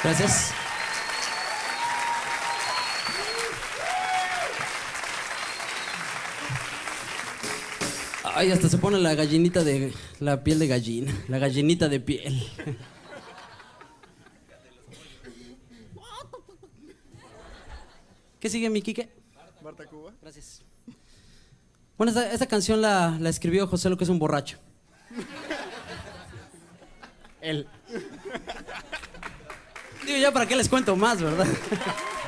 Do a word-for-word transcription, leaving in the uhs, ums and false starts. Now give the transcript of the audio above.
Gracias. Ay, hasta se pone la gallinita de... la piel de gallina. La gallinita de piel. ¿Qué sigue, mi Quique? Marta Cuba. Gracias. Bueno, esta, esta canción la, la escribió José Lo, que es un borracho. Él. Digo, ya para qué les cuento más, ¿verdad?